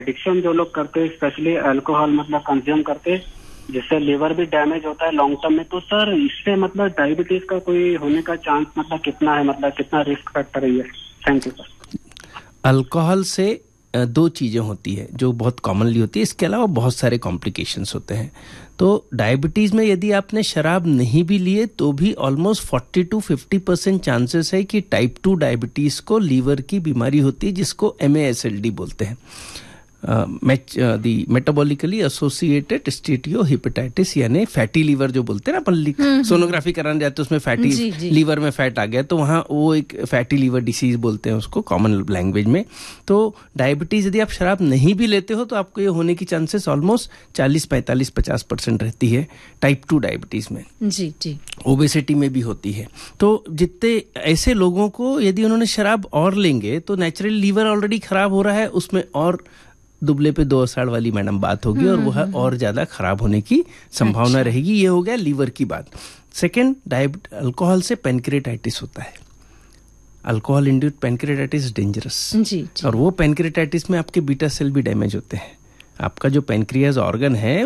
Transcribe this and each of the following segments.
Addiction जो लोग करते हैं, स्पेशली अल्कोहल मतलब कंज्यूम करते हैं, जिससे लिवर भी डैमेज होता है लॉन्ग टर्म में, तो सर इससे मतलब डायबिटीज का कोई होने का चांस मतलब कितना है, मतलब कितना रिस्क फैक्टर है ये? Thank you sir. अल्कोहल से दो चीज़ें होती है जो बहुत कॉमनली होती है, इसके अलावा बहुत सारे कॉम्प्लिकेशंस होते हैं। तो डायबिटीज़ में यदि आपने शराब नहीं भी लिए तो भी ऑलमोस्ट 40 to 50% चांसेस है कि टाइप 2 डायबिटीज़ को लीवर की बीमारी होती है, जिसको MASLD बोलते हैं, दी मेटाबॉलिकली एसोसिएटेड स्टेटियोहिपेटाइटिस, यानी फैटी लीवर जो बोलते हैं ना अपन, सोनोग्राफी कराने जाते हैं उसमें फैटी लीवर में फैट आ गया तो वहाँ वो एक फैटी लीवर डिसीज बोलते हैं उसको कॉमन लैंग्वेज में। तो डायबिटीज यदि आप शराब नहीं भी लेते हो तो आपको ये होने की चांसेस ऑलमोस्ट 40-45-50% रहती है टाइप 2 डायबिटीज में। जी जी। ओबेसिटी में भी होती है। तो जितने ऐसे लोगों को यदि उन्होंने शराब और लेंगे तो नेचुरली लीवर ऑलरेडी खराब हो रहा है, उसमें और दुबले पे दो असाड़ वाली मैडम बात होगी और वह और ज्यादा खराब होने की संभावना रहेगी। ये हो गया लीवर की बात। सेकंड, अल्कोहल से पेनक्रेटाइटिस होता है। अल्कोहल इंड्यूस्ड पेनक्रेटाइटिस डेंजरस जी। और वो पेनक्रेटाइटिस में आपके बीटा सेल भी डैमेज होते हैं। आपका जो पेनक्रियाज ऑर्गन है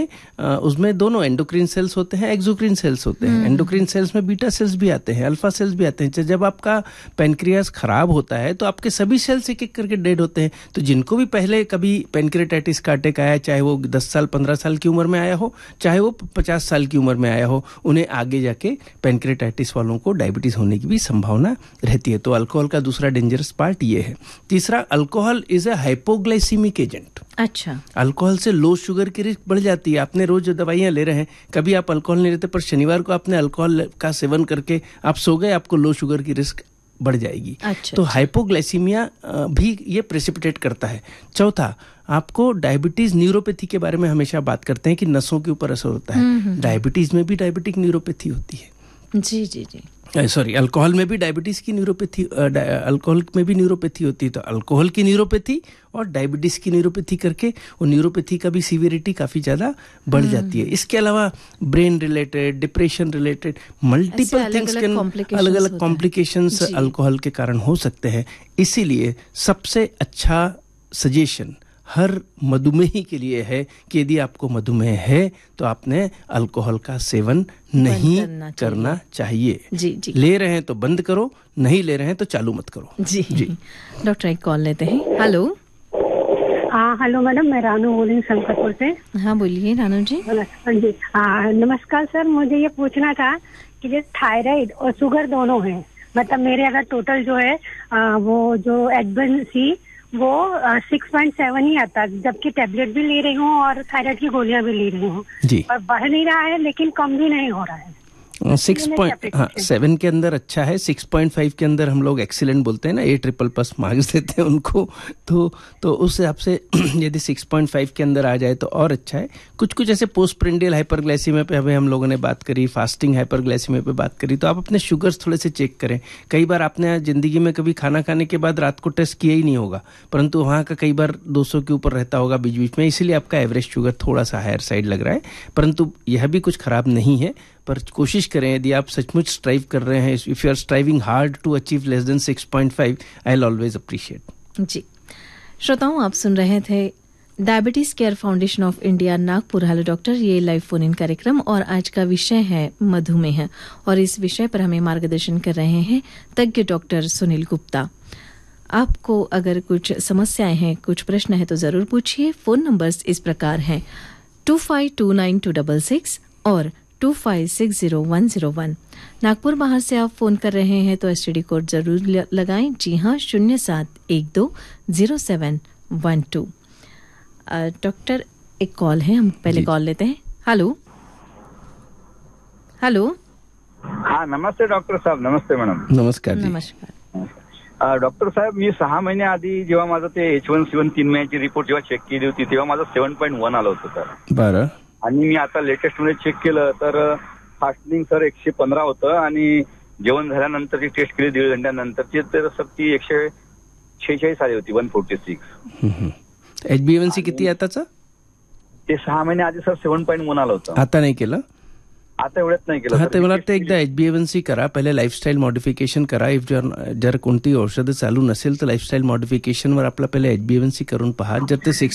उसमें दोनों एंडोक्रिन सेल्स होते हैं, एक्सोक्रिन सेल्स होते हैं। एंडोक्रिन सेल्स में बीटा सेल्स भी आते हैं, अल्फा सेल्स भी आते हैं। जब आपका पेनक्रियाज खराब होता है तो आपके सभी सेल्स एक एक करके डेड होते हैं। तो जिनको भी पहले कभी पेनक्रेटाइटिस का अटैक आया, चाहे वो 10 साल 15 साल की उम्र में आया हो, चाहे वो 50 साल की उम्र में आया हो, उन्हें आगे जाके पेनक्रेटाइटिस वालों को डायबिटीज होने की भी संभावना रहती है। तो अल्कोहल का दूसरा डेंजरस पार्ट ये है। तीसरा, alcohol is a hypoglycaemic agent. अच्छा, अल्कोहल से लो शुगर की रिस्क बढ़ जाती है। आपने रोज दवाइयां ले रहे हैं, कभी आप अल्कोहल नहीं लेते, पर शनिवार को आपने अल्कोहल का सेवन करके आप सो गए, आपको लो शुगर की रिस्क बढ़ जाएगी। तो हाइपोग्लाइसीमिया भी ये प्रेसिपिटेट करता है। चौथा, आपको डायबिटीज न्यूरोपैथी के बारे में हमेशा बात करते हैं कि नसों के ऊपर असर होता है। डायबिटीज में भी डायबिटिक न्यूरोपैथी होती है। जी जी जी। सॉरी, अल्कोहल में भी डायबिटीज की न्यूरोपैथी, अल्कोहल में भी न्यूरोपैथी होती है। तो अल्कोहल की न्यूरोपैथी और डायबिटीज की न्यूरोपैथी करके वो न्यूरोपैथी का भी सीवियरिटी काफी ज्यादा बढ़ जाती है। इसके अलावा brain related, depression related multiple things के अलग अलग कॉम्प्लिकेशंस अल्कोहल के कारण हो सकते हैं। इसीलिए सबसे अच्छा सजेशन हर मधुमेही के लिए है कि यदि आपको मधुमेह है तो आपने अल्कोहल का सेवन नहीं करना चाहिए। जी जी। ले रहे हैं तो बंद करो, नहीं ले रहे हैं तो चालू मत करो। जी जी। डॉक्टर एक कॉल लेते हैं। हेलो। हाँ हेलो मैडम, मैं रानू बोल रही हूँ शंकरपुर से। हाँ बोलिए रानू जी। जी हाँ नमस्कार सर, मुझे ये पूछना था कि जैसे थायराइड और शुगर दोनों है, मतलब मेरे अगर टोटल जो है वो जो HbA1c वो 6.7 ही आता है, जबकि टेबलेट भी ले रही हूँ और थायराइड की गोलियां भी ले रही हूँ, और बढ़ नहीं रहा है लेकिन कम भी नहीं हो रहा है। 6.7 के अंदर अच्छा है। 6.5 के अंदर हम लोग एक्सीलेंट बोलते हैं ना, A++ मार्क्स देते हैं उनको। तो उस हिसाब से यदि 6.5 के अंदर आ जाए तो और अच्छा है। कुछ ऐसे पोस्ट प्रिंडियल हाइपरग्लाइसीमिया पे अभी हम लोगों ने बात करी, फास्टिंग हाइपरग्लाइसीमिया पे बात करी, तो आप अपने शुगर्स थोड़े से चेक करें। कई बार आपने जिंदगी में कभी खाना खाने के बाद रात को टेस्ट किया ही नहीं होगा, परंतु वहाँ का कई बार 200 के ऊपर रहता होगा बीच बीच में, इसीलिए आपका एवरेज शुगर थोड़ा सा हायर साइड लग रहा है। परंतु यह भी कुछ खराब नहीं है, पर कोशिश करें, यदि आप सचमुच स्ट्राइव कर रहे हैं, if you are striving hard to achieve less than 6.5, I will always appreciate. जी श्रोताओं, आप सुन रहे थे diabetes care foundation of India Nagpur hello doctor, ये लाइव फोन इन कार्यक्रम, और आज का विषय है मधुमेह, और इस विषय पर हमें मार्गदर्शन कर रहे हैं तज्ञ डॉक्टर सुनील गुप्ता। आपको अगर कुछ समस्याएं हैं, कुछ प्रश्न है तो जरूर पूछिए। फोन नंबर्स इस प्रकार हैं 25292266 और 2560-101। नागपुर बाहर से आप फोन कर रहे हैं तो एसटीडी कोड जरूर लगाएं। जी हाँ, 07120712। डॉक्टर एक कॉल है, हम पहले कॉल लेते हैं। Hello hello. हाँ नमस्ते डॉक्टर साहेब. नमस्ते मॅडम. नमस्कार. नमस्कार डॉक्टर साहेब, मी 6 महिने आधी जेव्हा माझं ते H1C1 3 महिन्याची रिपोर्ट जेव्हा चेक केली होती तेव्हा माझं 7.1 आलं होतं सर. बरं. आणि मी आता लेटेस्ट मध्ये चेक केलं तर फास्टिंग सर 115 होतं आणि जेवण झाल्यानंतरची टेस्ट केली 1.5 घंट्यानंतरची तर सर ती 146 आली होती, 146. HbA1c किती आताचं? ते 6 महिने आधी सर 7.1 आलं होतं. आता नाही केलं? आता एवढ्यात नाही केलं. हा, ते मला वाटतं एकदा HbA1c करा, पहिले लाईफस्टाईल मॉडिफिकेशन करा. इफ जर कोणती औषधं चालू नसेल तर लाईफस्टाईल मॉडिफिकेशनवर आपला पहिले HbA1c करून पहा. जर ते